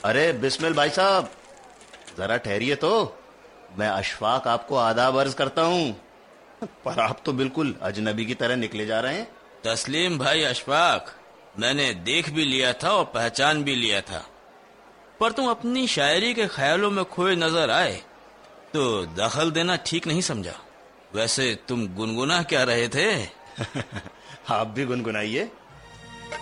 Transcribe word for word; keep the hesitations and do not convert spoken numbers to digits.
अरे बिस्मिल भाई साहब, जरा ठहरिए तो। मैं अशफाक आपको आदाब अर्ज करता हूँ। पर आप तो बिल्कुल अजनबी की तरह निकले जा रहे हैं। तस्लीम भाई अशफाक, मैंने देख भी लिया था और पहचान भी लिया था, पर तुम अपनी शायरी के ख्यालों में खोए नजर आए तो दखल देना ठीक नहीं समझा। वैसे तुम गुनगुना क्या रहे थे? आप भी गुनगुनाइए।